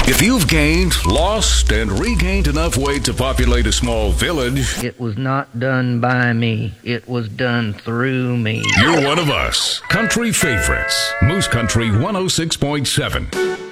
If you've gained, lost, and regained enough weight to populate a small village, it was not done by me. It was done through me. You're one of us. Country favorites. Moose Country 106.7.